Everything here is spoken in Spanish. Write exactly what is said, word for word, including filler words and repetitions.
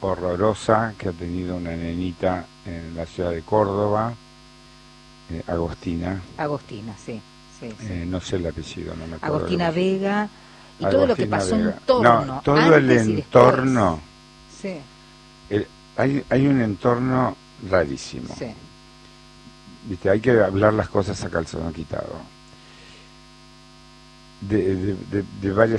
horrorosa que ha tenido una nenita en la ciudad de Córdoba, eh, Agostina. Agostina, sí. sí, sí. Eh, no sé el apellido, no me acuerdo. Agostina Vega y Agostina todo lo que pasó Vega. en torno. No, todo el entorno. Sí. El, hay, hay un entorno rarísimo. Sí. Viste, hay que hablar las cosas a calzón quitado. De, de, de, de varias